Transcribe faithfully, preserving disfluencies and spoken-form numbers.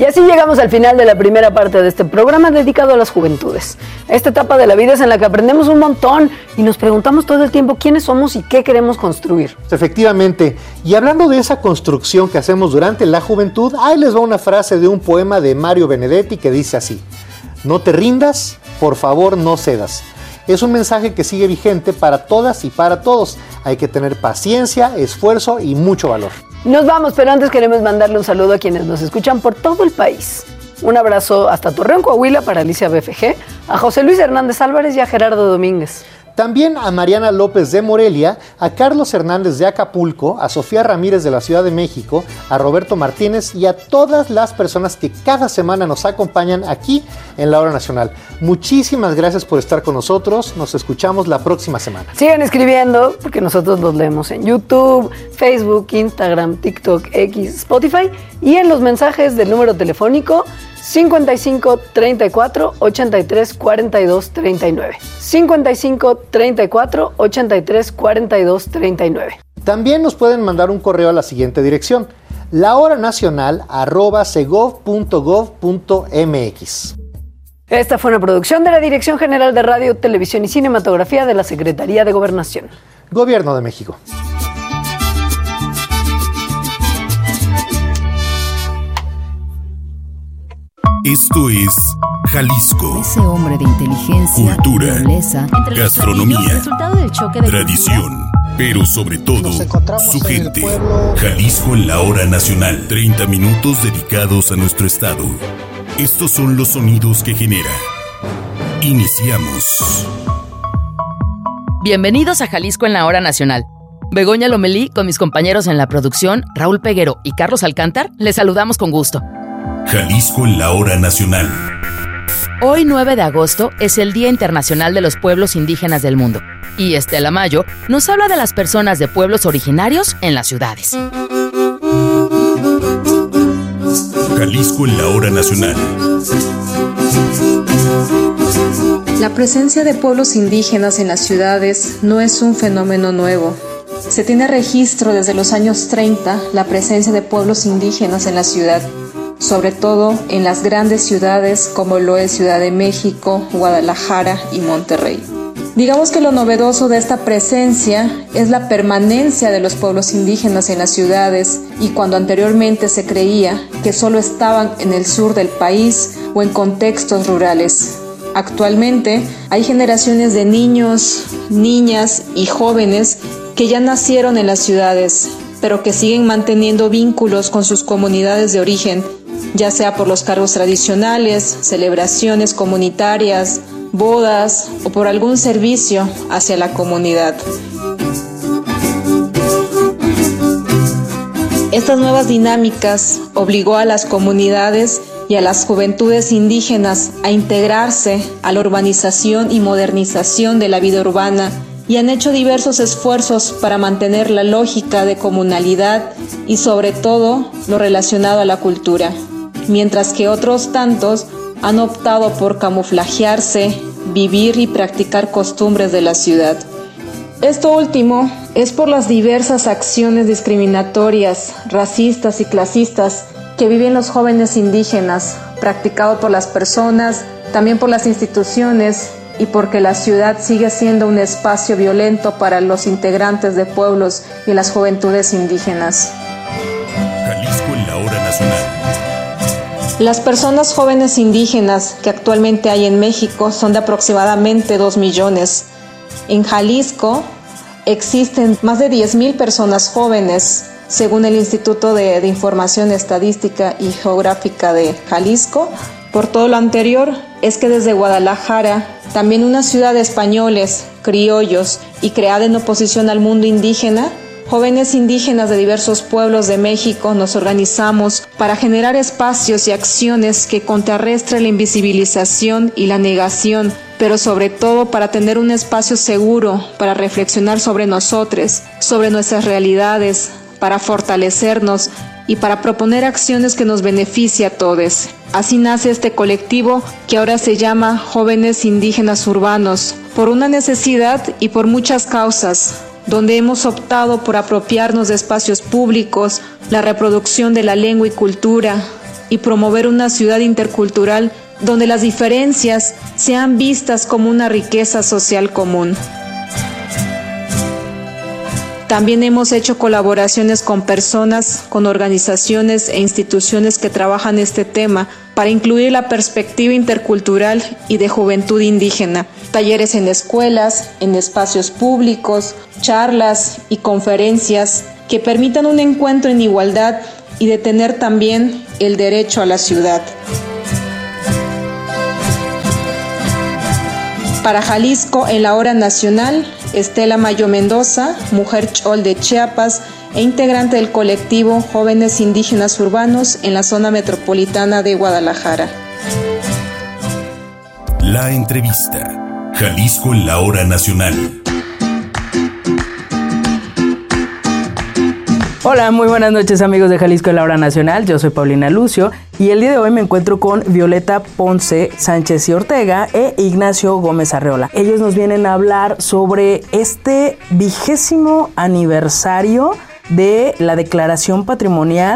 Y así llegamos al final de la primera parte de este programa dedicado a las juventudes. Esta etapa de la vida es en la que aprendemos un montón y nos preguntamos todo el tiempo quiénes somos y qué queremos construir. Efectivamente, y hablando de esa construcción que hacemos durante la juventud, ahí les va una frase de un poema de Mario Benedetti que dice así: no te rindas, por favor no cedas. Es un mensaje que sigue vigente para todas y para todos. Hay que tener paciencia, esfuerzo y mucho valor. Nos vamos, pero antes queremos mandarle un saludo a quienes nos escuchan por todo el país. Un abrazo hasta Torreón, Coahuila, para Alicia B F G, a José Luis Hernández Álvarez y a Gerardo Domínguez. También a Mariana López de Morelia, a Carlos Hernández de Acapulco, a Sofía Ramírez de la Ciudad de México, a Roberto Martínez y a todas las personas que cada semana nos acompañan aquí en La Hora Nacional. Muchísimas gracias por estar con nosotros. Nos escuchamos la próxima semana. Sigan escribiendo porque nosotros los leemos en YouTube, Facebook, Instagram, TikTok, X, Spotify y en los mensajes del número telefónico cincuenta y cinco, treinta y cuatro, ochenta y tres, cuarenta y dos, treinta y nueve. cincuenta y cinco, treinta y cuatro, ochenta y tres, cuarenta y dos, treinta y nueve. También nos pueden mandar un correo a la siguiente dirección: lahoranacional arroba segov punto gov punto mx. Esta fue una producción de la Dirección General de Radio, Televisión y Cinematografía de la Secretaría de Gobernación. Gobierno de México. Esto es Jalisco. Ese hombre de inteligencia, cultura, nobleza, gastronomía, tradición, pero sobre todo, su gente. Jalisco en la Hora Nacional. treinta minutos dedicados a nuestro estado. Estos son los sonidos que genera. Iniciamos. Bienvenidos a Jalisco en la Hora Nacional. Begoña Lomelí, con mis compañeros en la producción, Raúl Peguero y Carlos Alcántar, les saludamos con gusto. Jalisco en la Hora Nacional. Hoy, nueve de agosto, es el Día Internacional de los Pueblos Indígenas del Mundo. Y Estela Mayo nos habla de las personas de pueblos originarios en las ciudades. Jalisco en la Hora Nacional. La presencia de pueblos indígenas en las ciudades no es un fenómeno nuevo. Se tiene registro desde los años treinta la presencia de pueblos indígenas en la ciudad, sobre todo en las grandes ciudades como lo es Ciudad de México, Guadalajara y Monterrey. Digamos que lo novedoso de esta presencia es la permanencia de los pueblos indígenas en las ciudades, y cuando anteriormente se creía que solo estaban en el sur del país o en contextos rurales. Actualmente hay generaciones de niños, niñas y jóvenes que ya nacieron en las ciudades, pero que siguen manteniendo vínculos con sus comunidades de origen, ya sea por los cargos tradicionales, celebraciones comunitarias, bodas o por algún servicio hacia la comunidad. Estas nuevas dinámicas obligó a las comunidades y a las juventudes indígenas a integrarse a la urbanización y modernización de la vida urbana, y han hecho diversos esfuerzos para mantener la lógica de comunalidad y sobre todo lo relacionado a la cultura, mientras que otros tantos han optado por camuflajearse, vivir y practicar costumbres de la ciudad. Esto último es por las diversas acciones discriminatorias, racistas y clasistas que viven los jóvenes indígenas, practicado por las personas, también por las instituciones, y porque la ciudad sigue siendo un espacio violento para los integrantes de pueblos y las juventudes indígenas. Jalisco en la Hora Nacional. Las personas jóvenes indígenas que actualmente hay en México son de aproximadamente dos millones. En Jalisco existen más de diez mil personas jóvenes, según el Instituto de, de Información Estadística y Geográfica de Jalisco. Por todo lo anterior, es que desde Guadalajara, también una ciudad de españoles, criollos y creada en oposición al mundo indígena, jóvenes indígenas de diversos pueblos de México nos organizamos para generar espacios y acciones que contrarresten la invisibilización y la negación, pero sobre todo para tener un espacio seguro para reflexionar sobre nosotros, sobre nuestras realidades, para fortalecernos y para proponer acciones que nos beneficien a todos. Así nace este colectivo que ahora se llama Jóvenes Indígenas Urbanos, por una necesidad y por muchas causas, donde hemos optado por apropiarnos de espacios públicos, la reproducción de la lengua y cultura, y promover una ciudad intercultural donde las diferencias sean vistas como una riqueza social común. También hemos hecho colaboraciones con personas, con organizaciones e instituciones que trabajan este tema para incluir la perspectiva intercultural y de juventud indígena. Talleres en escuelas, en espacios públicos, charlas y conferencias que permitan un encuentro en igualdad y de tener también el derecho a la ciudad. Para Jalisco, en la hora nacional, Estela Mayo Mendoza, mujer chol de Chiapas e integrante del colectivo Jóvenes Indígenas Urbanos en la zona metropolitana de Guadalajara. La entrevista. Jalisco en la hora nacional. Hola, muy buenas noches amigos de Jalisco en la hora nacional, yo soy Paulina Lucio y el día de hoy me encuentro con Violeta Ponce Sánchez y Ortega e Ignacio Gómez Arreola. Ellos nos vienen a hablar sobre este vigésimo aniversario de la Declaración Patrimonial